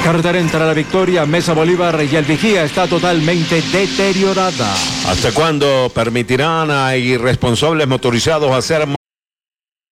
Carretera entra la Victoria, Mesa Bolívar y el Vigía está totalmente deteriorada. ¿Hasta cuándo permitirán a irresponsables motorizados hacer